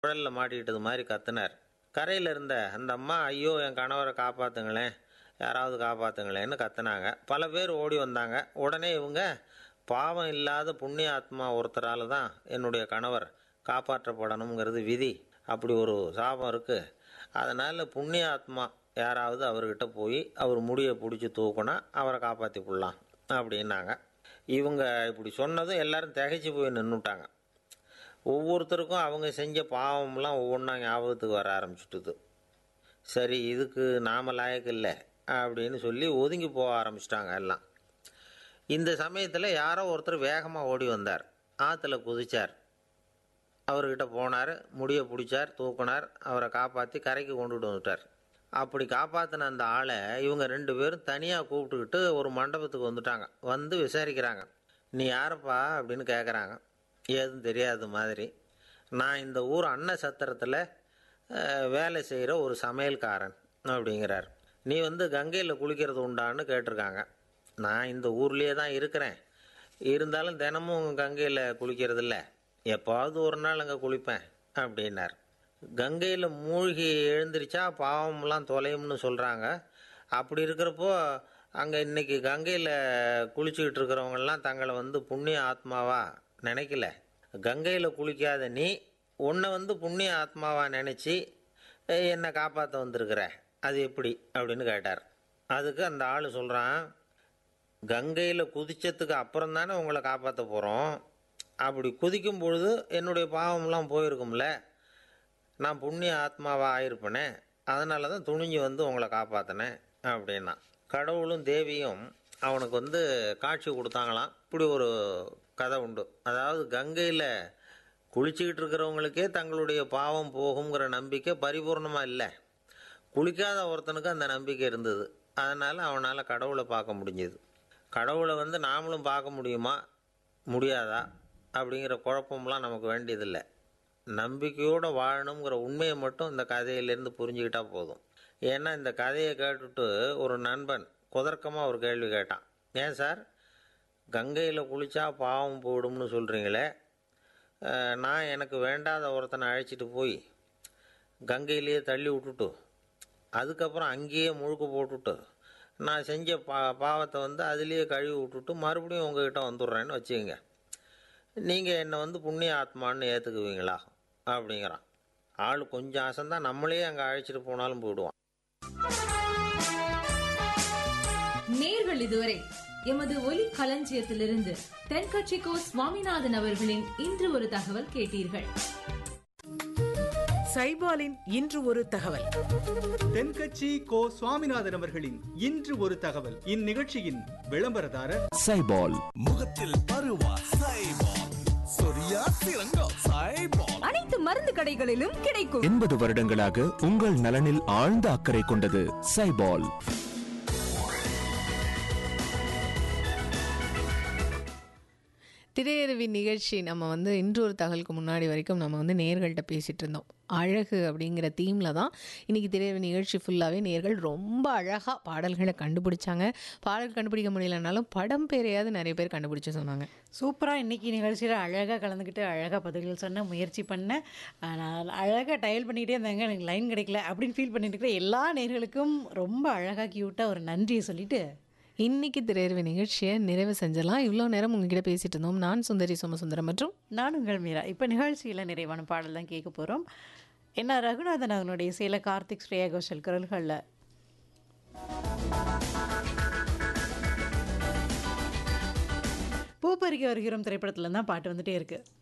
குழல்ல மாட்டிக்கிட்டது மாதிரி கத்துனார். கரையில் இருந்த அந்த அம்மா, ஐயோ என் கணவரை காப்பாற்றுங்களேன், யாராவது காப்பாற்றுங்களேன்னு கத்துனாங்க. பல பேர் ஓடி வந்தாங்க. உடனே இவங்க, பாவம் இல்லாத புண்ணிய ஆத்மா ஒருத்தரால் தான் என்னுடைய கணவர் காப்பாற்றப்படணுங்கிறது விதி, அப்படி ஒரு சாபம் இருக்குது, அதனால் புண்ணிய ஆத்மா யாராவது அவர்கிட்ட போய் அவர் முடியை பிடிச்சி தூக்குனா அவரை காப்பாற்றி விடலாம் அப்படின்னாங்க. இவங்க இப்படி சொன்னதும் எல்லாரும் திகைச்சு போய் நின்றுட்டாங்க. ஒவ்வொருத்தருக்கும் அவங்க செஞ்ச பாவம்லாம் ஒவ்வொன்றா ஞாபகத்துக்கு வர ஆரம்பிச்சுட்டுது. சரி, இதுக்கு நாம லாயக்கு இல்லை அப்படின்னு சொல்லி ஒதுங்கி போக ஆரம்பிச்சிட்டாங்க எல்லாம். இந்த சமயத்தில் யாரோ ஒருத்தர் வேகமாக ஓடி வந்தார். ஆற்றுல குதிச்சார். அவர்கிட்ட போனார், முடியை பிடிச்சார், தூக்குனார், அவரை காப்பாற்றி கரைக்கு கொண்டுட்டு வந்துட்டார். அப்படி காப்பாற்றின அந்த ஆளை இவங்க 2 பேரும் தனியாக கூப்பிட்டுக்கிட்டு ஒரு மண்டபத்துக்கு வந்துட்டாங்க. வந்து விசாரிக்கிறாங்க. நீ யாரப்பா அப்படின்னு கேட்குறாங்க. ஏதும் தெரியாத மாதிரி. நான் இந்த ஊர் அன்ன சத்திரத்தில் வேலை செய்கிற ஒரு சமையல்காரன் அப்படிங்கிறார். நீ வந்து கங்கையில் குளிக்கிறது உண்டான்னு கேட்டிருக்காங்க. நான் இந்த ஊர்லேயே தான் இருக்கிறேன், இருந்தாலும் தினமும் கங்கையில் குளிக்கிறதில்ல, எப்போவாவது ஒரு நாள் அங்கே குளிப்பேன் அப்படின்னார். கங்கையில் மூழ்கி எழுந்திரிச்சா பாவம்லாம் தொலையும்னு சொல்கிறாங்க. அப்படி இருக்கிறப்போ அங்கே இன்றைக்கி கங்கையில் குளிச்சுக்கிட்டு இருக்கிறவங்கெல்லாம் தங்களை வந்து புண்ணிய ஆத்மாவா நினைக்கல. கங்கையில் குளிக்காத நீ உன்னை வந்து புண்ணிய ஆத்மாவா நினச்சி என்னை காப்பாற்ற வந்திருக்கிற, அது எப்படி அப்படின்னு கேட்டார். அதுக்கு அந்த ஆள் சொல்கிறான், கங்கையில் குதித்ததுக்கு அப்புறம் தானே உங்களை காப்பாற்ற போகிறோம். அப்படி குதிக்கும் பொழுது என்னுடைய பாவம்லாம் போயிருக்கும்ல, நான் புண்ணிய ஆத்மாவாக ஆயிருப்பேனே, அதனால தான் துணிஞ்சு வந்து உங்களை காப்பாற்றினேன் அப்படின்னா. கடவுளும் தேவியும் அவனுக்கு வந்து காட்சி கொடுத்தாங்களாம். இப்படி ஒரு கதை உண்டு. அதாவது கங்கையில் குளிச்சுக்கிட்டு இருக்கிறவங்களுக்கே தங்களுடைய பாவம் போகுங்கிற நம்பிக்கை பரிபூர்ணமாக இல்லை. குளிக்காத ஒருத்தனுக்கு அந்த நம்பிக்கை இருந்தது. அதனால் அவனால் கடவுளை பார்க்க முடிஞ்சது. கடவுளை வந்து நாமளும் பார்க்க முடியுமா முடியாதா அப்படிங்கிற குழப்பம்லாம் நமக்கு வேண்டியதில்லை. நம்பிக்கையோடு வாழணுங்கிற உண்மையை மட்டும் இந்த கதையிலேருந்து புரிஞ்சுக்கிட்டால் போதும். ஏன்னா இந்த கதையை கேட்டுட்டு ஒரு நண்பன் குதர்க்கமாக ஒரு கேள்வி கேட்டான். ஏன் சார், கங்கையில் குளித்தா பாவம் போயிடும்னு சொல்கிறீங்களே, நான் எனக்கு வேண்டாத ஒருத்தனை அழைச்சிட்டு போய் கங்கையிலேயே தள்ளி விட்டுட்டு அதுக்கப்புறம் அங்கேயே முழுக்க போட்டுட்டு நான் செஞ்ச பாவத்தை வந்து அதுலேயே கழுவி விட்டுட்டு மறுபடியும் உங்ககிட்ட வந்துடுறேன்னு வச்சுக்கோங்க, நீங்கள் என்னை வந்து புண்ணிய ஆத்மான்னு ஏற்றுக்குவீங்களா அப்படிங்கிறான். ஆள் கொஞ்சம் ஆசைந்தான், நம்மளே அங்கே அழைச்சிட்டு போனாலும் போயிடுவான். நேர்கள் இதுவரை எமது ஒலி களஞ்சியத்திலிருந்து தென்கட்சி கோ சுவாமிநாதன் அவர்களின் இன்று ஒரு தகவல் கேட்டீர்கள். சைபாலின் இன்று ஒரு தகவல். தென்கட்சி கோ சுவாமிநாதன் அவர்களின் இன்று ஒரு தகவல். இந்நிகழ்ச்சியின் விளம்பரதாரர் சைபால். முகத்தில் பருவா சைபால், சொரியா சிறங்கா சைபால். அனைத்து மருந்து கடைகளிலும் கிடைக்கும். 80 வருடங்களாக உங்கள் நலனில் ஆழ்ந்த அக்கறை கொண்டது சைபால். திரையரவி நிகழ்ச்சி நம்ம வந்து இன்று ஒரு தகவலுக்கு முன்னாடி வரைக்கும் நம்ம வந்து நேர்கள்ட்ட பேசிகிட்டு இருந்தோம். அழகு அப்படிங்கிற தீமில் தான் இன்றைக்கி திரையரவி நிகழ்ச்சி ஃபுல்லாகவே நேர்கள் ரொம்ப அழகாக பாடல்களை கண்டுபிடிச்சாங்க. பாடல் கண்டுபிடிக்க முடியலனாலும் படம் பேரையாவது நிறைய பேர் கண்டுபிடிச்சு சொன்னாங்க. சூப்பராக இன்றைக்கி நிகழ்ச்சியில் அழகாக கலந்துக்கிட்டு அழகாக பதில்கள் சொன்ன முயற்சி பண்ணேன். நான் அழகாக டயல் பண்ணிகிட்டே இருந்தாங்க, எனக்கு லைன் கிடைக்கல அப்படின்னு ஃபீல் பண்ணிட்டு இருக்கிற எல்லா நேர்களுக்கும் ரொம்ப அழகாக க்யூட்டாக ஒரு நன்றியை சொல்லிவிட்டு இன்னைக்கு திரையரவி நிகழ்ச்சியை நிறைவு செஞ்சலாம். இவ்வளோ நேரம் உங்ககிட்ட பேசிட்டு இருந்தோம். நான் சுந்தரி சோமசுந்தரம் மற்றும் நான் உங்கள் மீரா. இப்போ நிகழ்ச்சியில் நிறைவான பாடல் தான் கேட்க போகிறோம். என்ன ரகுநாதன் அவனுடைய இசையில கார்த்திக், ஸ்ரேயா கோஷல் குரல்களில் பூப்பறிக்க வருகிறோம் திரைப்படத்தில் தான் பாட்டு வந்துட்டே இருக்குது.